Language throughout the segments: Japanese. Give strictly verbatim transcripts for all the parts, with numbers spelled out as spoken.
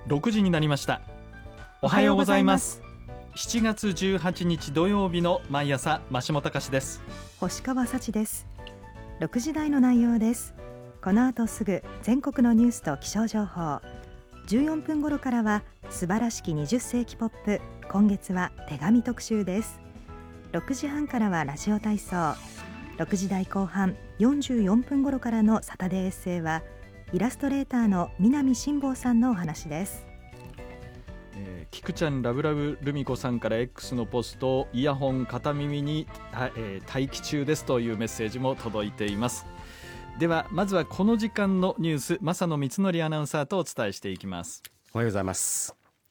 ろくじになりました。おはようございます。しちがつじゅうはちにち土曜日の毎朝、増本隆です。 星川幸です。ろくじ台の内容です。この後すぐ全国のニュースと気象情報、じゅうよんぷん頃からは素晴らしきにじゅっせいきポップ、今月は手紙特集です。ろくじはんからはラジオ体操、ろくじ台後半よんじゅうよんぷん頃からのサタデーエッセイはイラストレーターの南辛坊さんのお話です。 えー、キクちゃんラブラブルミ子さんから X のポスト、イヤホン片耳に、えー、待機中ですというメッセージも届いています。ではまずはこの時間のニュース、正野光則アナウンサーとお伝えしていきます。 おはようございます。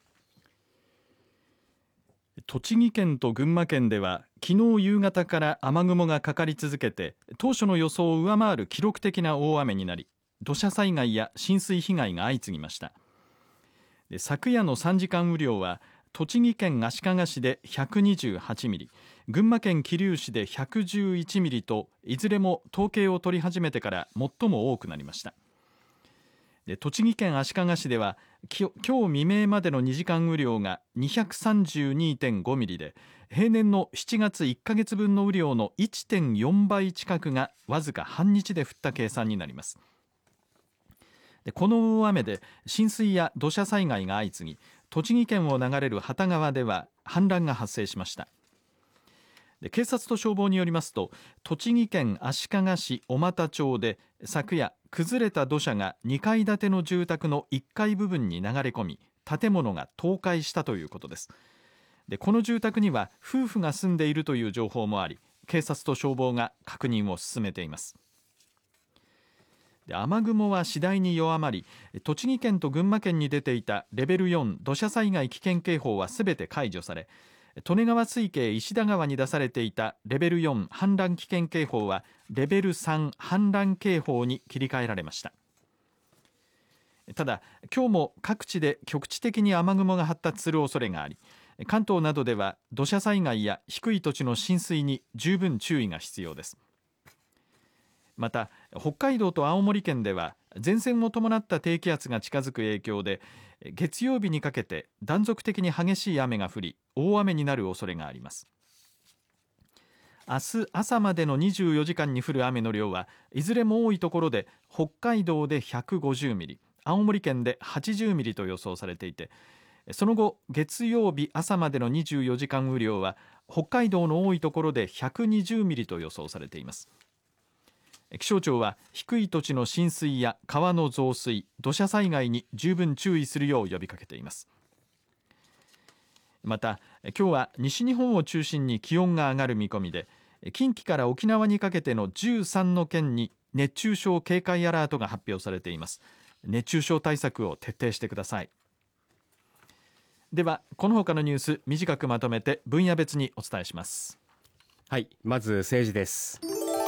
栃木県と群馬県では昨日夕方から雨雲がかかり続けて、当初の予想を上回る記録的な大雨になり、土砂災害や浸水被害が相次ぎました。で昨夜のさんじかん雨量は栃木県足利市でひゃくにじゅうはちミリ、群馬県桐生市でひゃくじゅういちミリと、いずれも統計を取り始めてから最も多くなりました。で栃木県足利市ではき今日未明までのにじかん雨量が にひゃくさんじゅうにてんごミリで、平年のしちがついっかげつぶんの雨量の いってんよんばい近くがわずか半日で降った計算になります。でこの大雨で浸水や土砂災害が相次ぎ、栃木県を流れる幡川では氾濫が発生しました。で警察と消防によりますと、栃木県足利市小俣町で昨夜、崩れた土砂がにかい建ての住宅のいっかい部分に流れ込み、建物が倒壊したということです。でこの住宅には夫婦が住んでいるという情報もあり、警察と消防が確認を進めています。で雨雲は次第に弱まり、栃木県と群馬県に出ていたレベルよん土砂災害危険警報はすべて解除され、利根川水系石田川に出されていたレベルよん氾濫危険警報はレベルさん氾濫警報に切り替えられました。ただ今日も各地で局地的に雨雲が発達する恐れがあり、関東などでは土砂災害や低い土地の浸水に十分注意が必要です。また北海道と青森県では前線を伴った低気圧が近づく影響で、月曜日にかけて断続的に激しい雨が降り、大雨になる恐れがあります。明日朝までのにじゅうよじかんに降る雨の量はいずれも多いところで北海道でひゃくごじゅうミリ、青森県ではちじゅうミリと予想されていて、その後月曜日朝までのにじゅうよじかん雨量は北海道の多いところでひゃくにじゅうミリと予想されています。気象庁は低い土地の浸水や川の増水、土砂災害に十分注意するよう呼びかけています。また今日は西日本を中心に気温が上がる見込みで、近畿から沖縄にかけてのじゅうさんの県に熱中症警戒アラートが発表されています。熱中症対策を徹底してください。ではこの他のニュース、短くまとめて分野別にお伝えします。 はい、まず政治です。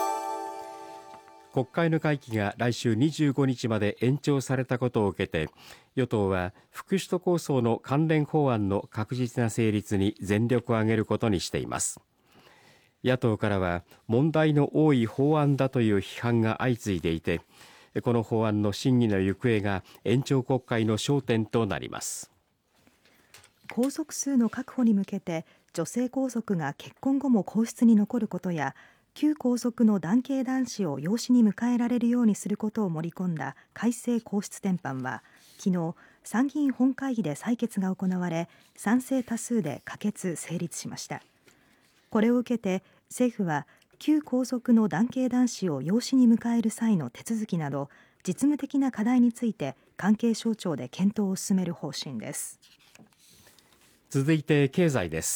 国会の会期が来週にじゅうごにちまで延長されたことを受けて、与党は副首都構想の関連法案の確実な成立に全力を挙げることにしています。野党からは問題の多い法案だという批判が相次いでいて、この法案の審議の行方が延長国会の焦点となります。 皇族数の確保に向けて女性皇族が結婚後も皇室に残ることや、旧皇族の男系男子を養子に迎えられるようにすることを盛り込んだ改正皇室典範は昨日参議院本会議で採決が行われ、賛成多数で可決・成立しました。これを受けて政府は旧皇族の男系男子を養子に迎える際の手続きなど実務的な課題について関係省庁で検討を進める方針です。 続いて経済です。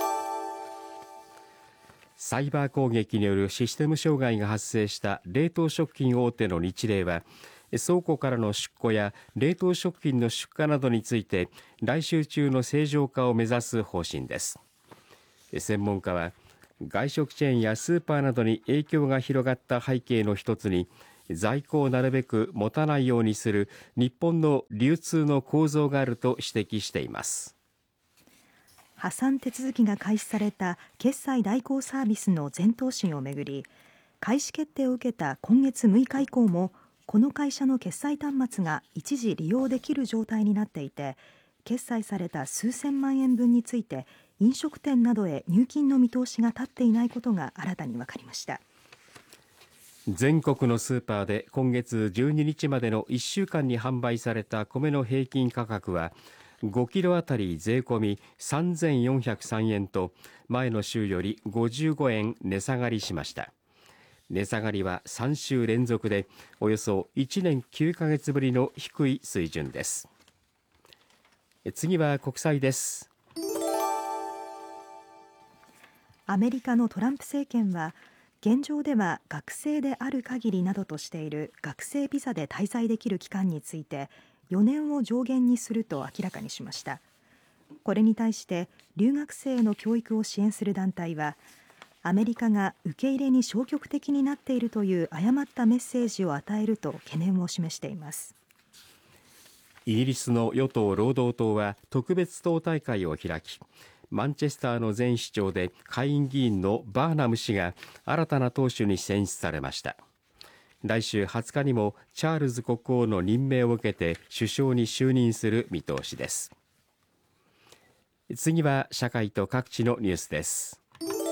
サイバー攻撃によるシステム障害が発生した冷凍食品大手のニチレイは、倉庫からの出庫や冷凍食品の出荷などについて来週中の正常化を目指す方針です。専門家は外食チェーンやスーパーなどに影響が広がった背景の一つに、在庫をなるべく持たないようにする日本の流通の構造があると指摘しています。 破産手続きが開始された決済代行サービスの前頭針をめぐり、開始決定を受けた今月むいか以降もこの会社の決済端末が一時利用できる状態になっていて、決済された数千万円分について飲食店などへ入金の見通しが立っていないことが新たに分かりました。 全国のスーパーで今月じゅうににちまでのいっしゅうかんに販売された米の平均価格はごキロあたり税込みさんぜんよんひゃくさんえんと前の週よりごじゅうごえん値下がりしました。値下がりはさんしゅう連続でおよそいちねんきゅうかげつぶりの低い水準です。次は国際です。 アメリカのトランプ政権は現状では学生である限りなどとしている学生ビザで滞在できる期間についてよねんを上限にすると明らかにしました。これに対して留学生への教育を支援する団体は、アメリカが受け入れに消極的になっているという誤ったメッセージを与えると懸念を示しています。 イギリスの与党労働党は特別党大会を開き、マンチェスターの前市長で下院議員のバーナム氏が新たな党首に選出されました。来週はつかにもチャールズ国王の任命を受けて首相に就任する見通しです。次は社会と各地のニュースです。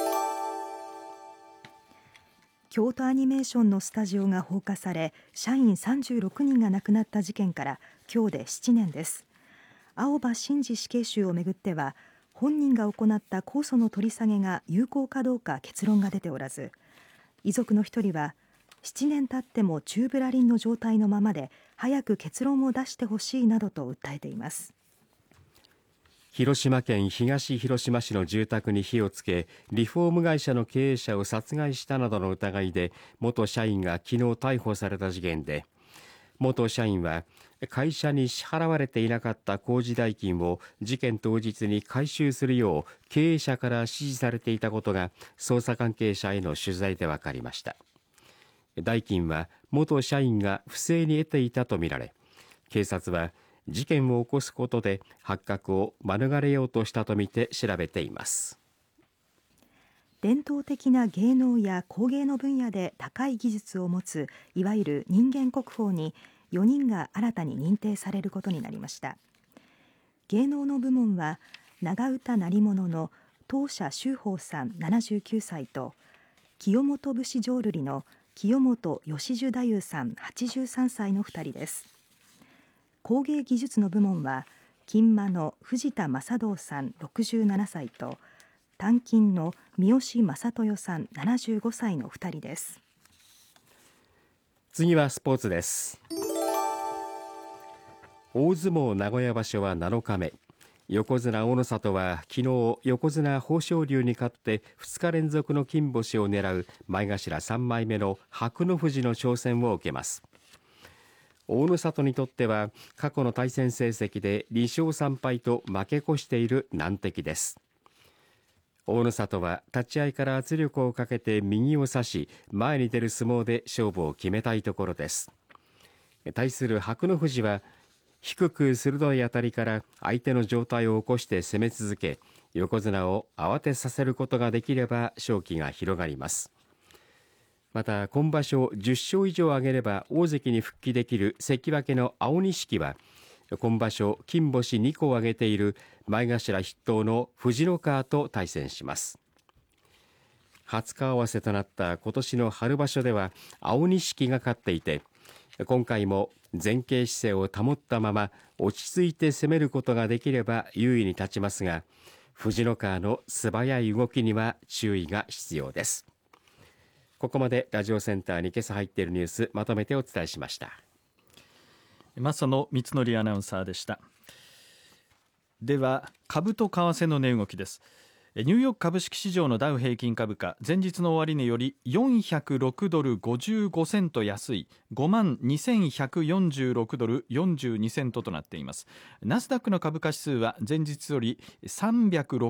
京都アニメーションのスタジオが放火され、社員さんじゅうろくにんが亡くなった事件から今日でななねんです。青葉真司死刑囚をめぐっては、本人が行った控訴の取り下げが有効かどうか結論が出ておらず、遺族の一人はななねん経っても宙ぶらりんの状態のままで早く結論を出してほしいなどと訴えています。 広島県東広島市の住宅に火をつけ、リフォーム会社の経営者を殺害したなどの疑いで元社員が昨日逮捕された事件で、元社員は会社に支払われていなかった工事代金を事件当日に回収するよう経営者から指示されていたことが捜査関係者への取材で分かりました。代金は元社員が不正に得ていたとみられ、警察は事件を起こすことで発覚を免れようとしたとみて調べています。 伝統的な芸能や工芸の分野で高い技術を持ついわゆる人間国宝によにんが新たに認定されることになりました。芸能の部門は長唄鳴物の当社修法さんななじゅうきゅうさいと清本節浄瑠璃の清本義寿太夫さんはちじゅうさんさいのふたりです。工芸技術の部門は金間の藤田正道さんろくじゅうななさいと鍛金の三好正豊さんななじゅうごさいのふたりです。 次はスポーツです。大相撲名古屋場所はなのかめ、横綱大野里は昨日横綱豊昇龍に勝ってふつか連続の金星を狙う前頭さんまいめの白乃富士の挑戦を受けます。大野里にとっては過去の対戦成績でにしょうさんぱいと負け越している難敵です。大野里は立ち合いから圧力をかけて右を差し、前に出る相撲で勝負を決めたいところです。対する白乃富士は低く鋭い当たりから相手の上体を起こして攻め続け、横綱を慌てさせることができれば勝機が広がります。また今場所じゅっしょう以上挙げれば大関に復帰できる関脇の青錦は今場所金星にこを挙げている前頭筆頭の藤ノ川と対戦します。初顔合わせとなった今年の春場所では青錦が勝っていて、今回も前傾姿勢を保ったまま落ち着いて攻めることができれば優位に立ちますが、藤ノ川の素早い動きには注意が必要です。ここまでラジオセンターに今朝入っているニュースまとめてお伝えしました。 正野光則アナウンサーでした。では株と為替の値動きです。ニューヨーク株式市場のダウ平均株価、前日の終値よりよんひゃくろくドルごじゅうごセント安い ごまんにせんひゃくよんじゅうろくドルよんじゅうにセントとなっています。ナスダックの株価指数は前日よりさんびゃくろく